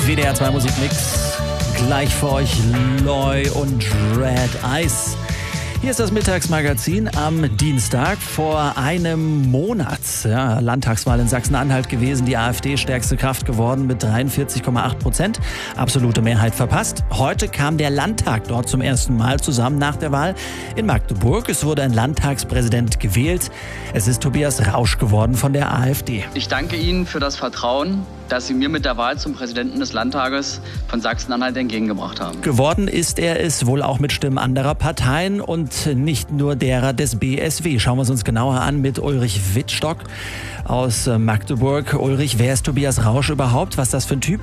WDR 2 Musikmix. Gleich für euch Loy und Red Eyes. Hier ist das Mittagsmagazin am Dienstag. Vor einem Monat, Landtagswahl in Sachsen-Anhalt gewesen, die AfD stärkste Kraft geworden mit 43,8%. Absolute Mehrheit verpasst. Heute kam der Landtag dort zum ersten Mal zusammen nach der Wahl in Magdeburg. Es wurde ein Landtagspräsident gewählt. Es ist Tobias Rausch geworden von der AfD. Ich danke Ihnen für das Vertrauen, das Sie mir mit der Wahl zum Präsidenten des Landtages von Sachsen-Anhalt entgegengebracht haben. Geworden ist er es wohl auch mit Stimmen anderer Parteien und nicht nur derer des BSW. Schauen wir es uns genauer an mit Ulrich Wittstock aus Magdeburg. Ulrich, wer ist Tobias Rausch überhaupt? Was ist das für ein Typ?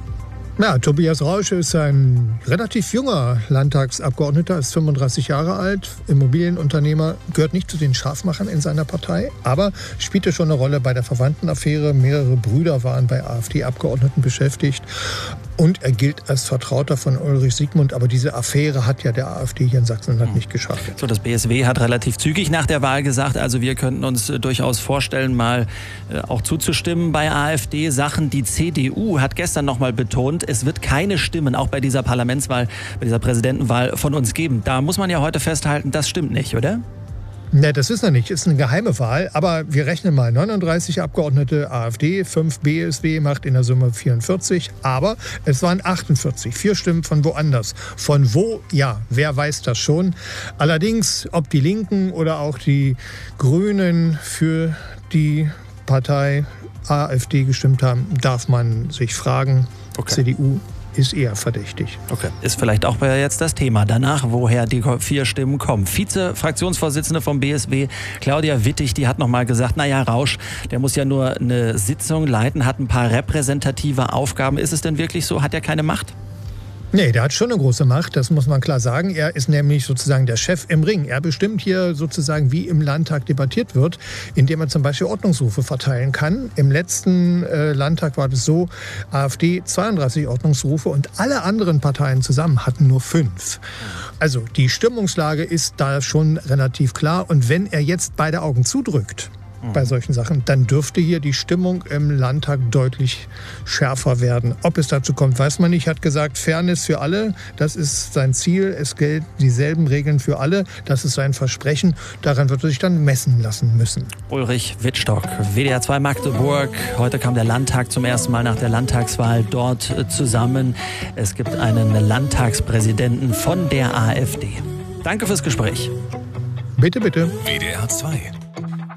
Ja, Tobias Rausch ist ein relativ junger Landtagsabgeordneter, ist 35 Jahre alt, Immobilienunternehmer, gehört nicht zu den Scharfmachern in seiner Partei, aber spielte schon eine Rolle bei der Verwandtenaffäre. Mehrere Brüder waren bei AfD-Abgeordneten beschäftigt und er gilt als Vertrauter von Ulrich Siegmund. Aber diese Affäre hat ja der AfD hier in Sachsen-Anhalt nicht geschafft. So, das BSW hat relativ zügig nach der Wahl gesagt, also wir könnten uns durchaus vorstellen, mal auch zuzustimmen bei AfD-Sachen. Die CDU hat gestern noch mal betont, es wird keine Stimmen, auch bei dieser Parlamentswahl, bei dieser Präsidentenwahl von uns geben. Da muss man ja heute festhalten, das stimmt nicht, oder? Ne, das ist noch nicht. Ist eine geheime Wahl. Aber wir rechnen mal 39 Abgeordnete AfD, 5 BSW, macht in der Summe 44. Aber es waren 48. 4 Stimmen von woanders. Von wo? Ja, wer weiß das schon. Allerdings, ob die Linken oder auch die Grünen für die Partei AfD gestimmt haben, darf man sich fragen. Okay. CDU ist eher verdächtig. Okay, ist vielleicht auch jetzt das Thema danach, woher die 4 Stimmen kommen. Vize-Fraktionsvorsitzende vom BSW, Claudia Wittig, die hat noch mal gesagt, naja, Rausch, der muss ja nur eine Sitzung leiten, hat ein paar repräsentative Aufgaben. Ist es denn wirklich so? Hat er keine Macht? Nee, der hat schon eine große Macht, das muss man klar sagen. Er ist nämlich sozusagen der Chef im Ring. Er bestimmt hier sozusagen, wie im Landtag debattiert wird, indem er zum Beispiel Ordnungsrufe verteilen kann. Im letzten Landtag war es so, AfD 32 Ordnungsrufe und alle anderen Parteien zusammen hatten nur 5. Also die Stimmungslage ist da schon relativ klar. Und wenn er jetzt beide Augen zudrückt, bei solchen Sachen, dann dürfte hier die Stimmung im Landtag deutlich schärfer werden. Ob es dazu kommt, weiß man nicht. Er hat gesagt, Fairness für alle, das ist sein Ziel. Es gelten dieselben Regeln für alle. Das ist sein Versprechen. Daran wird er sich dann messen lassen müssen. Ulrich Wittstock, WDR 2 Magdeburg. Heute kam der Landtag zum ersten Mal nach der Landtagswahl dort zusammen. Es gibt einen Landtagspräsidenten von der AfD. Danke fürs Gespräch. Bitte, bitte. WDR 2.